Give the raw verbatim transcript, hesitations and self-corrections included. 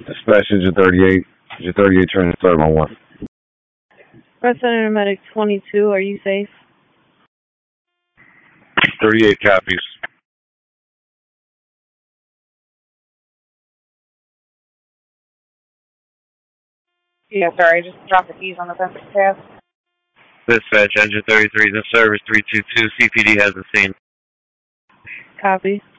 Dispatch engine thirty-eight. Engine thirty-eight turning third one one. Resident Medic twenty-two, are you safe? thirty-eight copies. Yeah, sorry, just dropped the keys on the fence pass. Dispatch engine thirty-three is in service three two two. C P D has the scene. Copy.